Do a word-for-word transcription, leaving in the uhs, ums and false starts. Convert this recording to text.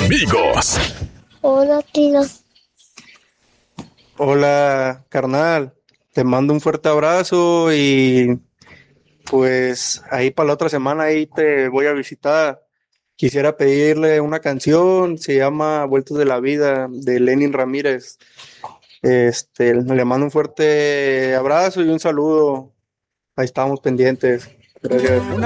amigos. Hola, tío. Hola, carnal. Te mando un fuerte abrazo y pues ahí para la otra semana ahí te voy a visitar. Quisiera pedirle una canción, se llama Vueltas de la Vida de Lenin Ramírez. Este, le mando un fuerte abrazo y un saludo. Ahí estamos pendientes. Gracias.